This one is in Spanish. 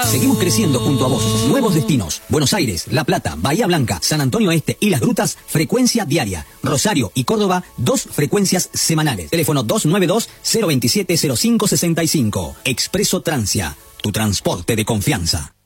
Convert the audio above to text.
Seguimos creciendo junto a vos. Nuevos destinos. Buenos Aires, La Plata, Bahía Blanca, San Antonio Este y Las Grutas, frecuencia diaria. Rosario y Córdoba, 2 frecuencias semanales. Teléfono 292-027-0565. Expreso Transia, tu transporte de confianza.